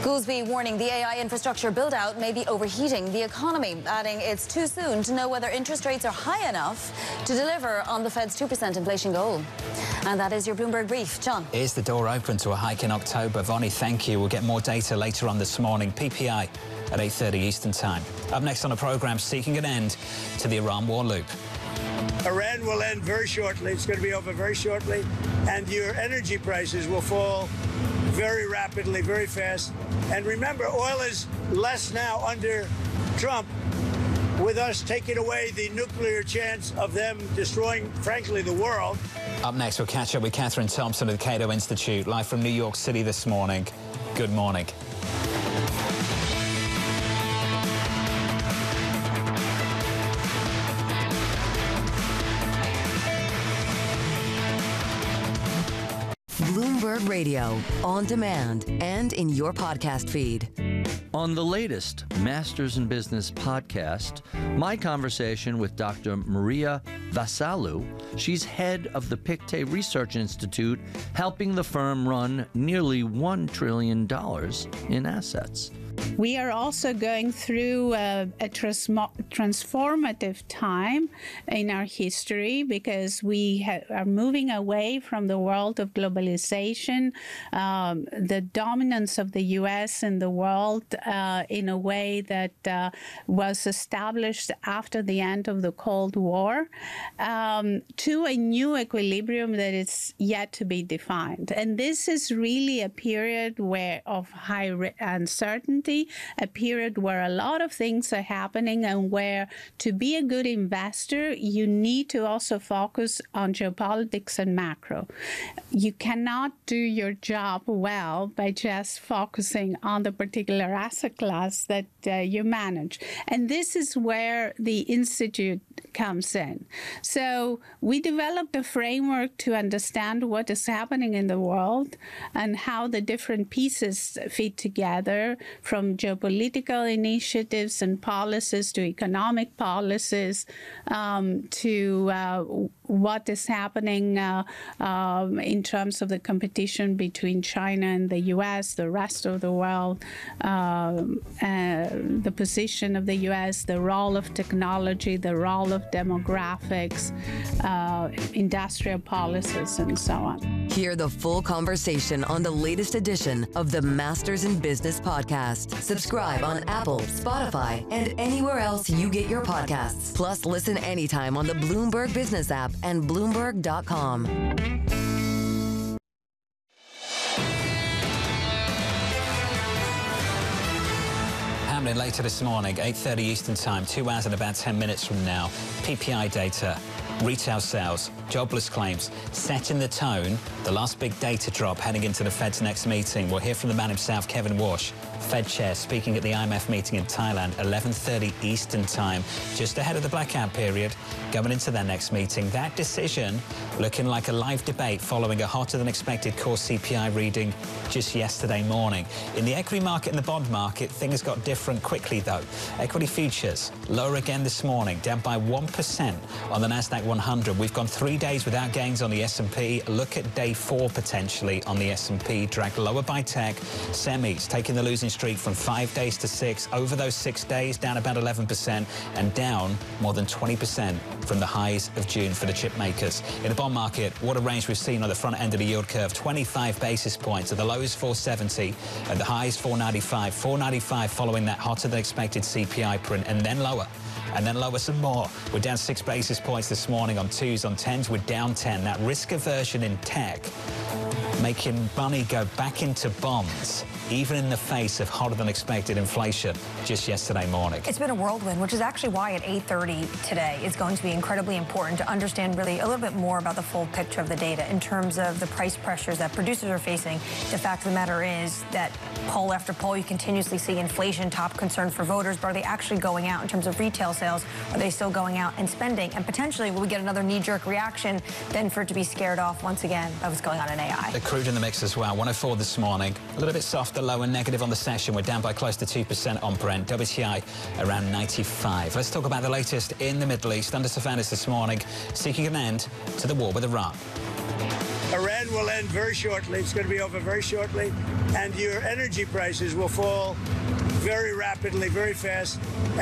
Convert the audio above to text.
Goolsbee warning the AI infrastructure build-out may be overheating the economy, adding it's too soon to know whether interest rates are high enough to deliver on the Fed's 2% inflation goal. And that is your Bloomberg Brief. John. Is the door open to a hike in October? Vonnie, thank you. We'll get more data later on this morning. PPI at 8:30 Eastern Time. Up next on the programme, seeking an end to the Iran war loop. Iran will end very shortly. It's going to be over very shortly. And your energy prices will fall very rapidly, very fast. And remember, oil is less now under Trump, with us taking away the nuclear chance of them destroying, frankly, the world. Up next, we'll catch up with Catherine Thompson of the Cato Institute, live from New York City this morning. Good morning. Bloomberg Radio, on demand and in your podcast feed. On the latest Masters in Business podcast, my conversation with Dr. Maria Vasalou. She's head of the Pictet Research Institute, helping the firm run nearly $1 trillion in assets. We are also going through a transformative time in our history because we are moving away from the world of globalization, the dominance of the U.S. in the world in a way that was established after the end of the Cold War, to a new equilibrium that is yet to be defined. And this is really a period of high uncertainty, a period where a lot of things are happening and where, to be a good investor, you need to also focus on geopolitics and macro. You cannot do your job well by just focusing on the particular asset class that you manage. And this is where the Institute comes in. So we developed a framework to understand what is happening in the world and how the different pieces fit together, from geopolitical initiatives and policies to economic policies, to what is happening in terms of the competition between China and the U.S., the rest of the world, the position of the U.S., the role of technology, the role of demographics, industrial policies, and so on. Hear the full conversation on the latest edition of the Masters in Business podcast. Subscribe on Apple, Spotify, and anywhere else you get your podcasts. Plus, listen anytime on the Bloomberg Business app and Bloomberg.com. Happening later this morning, 8:30 Eastern Time, 2 hours and about 10 minutes from now. PPI data, retail sales, jobless claims, setting the tone. The last big data drop heading into the Fed's next meeting. We'll hear from the man himself, Kevin Warsh, Fed chair, speaking at the IMF meeting in Thailand, 11:30 Eastern Time, just ahead of the blackout period, going into their next meeting. That decision looking like a live debate following a hotter than expected core CPI reading just yesterday morning. In the equity market and the bond market, things got different quickly though. Equity futures lower again this morning, down by 1% on the Nasdaq 100. We've gone 3 days without gains on the S&P. Look at day 4 potentially on the S&P, dragged lower by tech. Semis taking the losing streak from 5 days to 6. Over those 6 days, down about 11% and down more than 20% from the highs of June for the chip makers. In the bond market, what a range we've seen on the front end of the yield curve. 25 basis points at the lows 470, at the highs 495. 495 following that hotter than expected CPI print, and then lower. And then lower some more. We're down 6 basis points this morning on 2s, on 10s. We're down 10. That risk aversion in tech making money go back into bonds, even in the face of hotter than expected inflation just yesterday morning. It's been a whirlwind, which is actually why at 8:30 today it's going to be incredibly important to understand really a little bit more about the full picture of the data in terms of the price pressures that producers are facing. The fact of the matter is that poll after poll, you continuously see inflation top concern for voters, but are they actually going out in terms of retail sales? Are they still going out and spending? And potentially will we get another knee-jerk reaction then for it to be scared off once again by what's going on in AI? The crude in the mix as well. 104 this morning. A little bit softer, low and negative on the session. We're down by close to 2% on Brent. WTI around 95. Let's talk about the latest in the Middle East. Under surveillance this morning, seeking an end to the war with Iran. Iran will end very shortly. It's going to be over very shortly. And your energy prices will fall very rapidly, very fast.